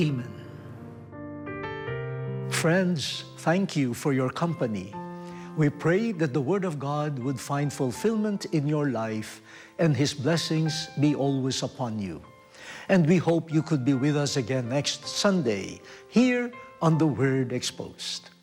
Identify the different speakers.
Speaker 1: Amen. Friends, thank you for your company. We pray that the Word of God would find fulfillment in your life and His blessings be always upon you. And we hope you could be with us again next Sunday here on The Word Exposed.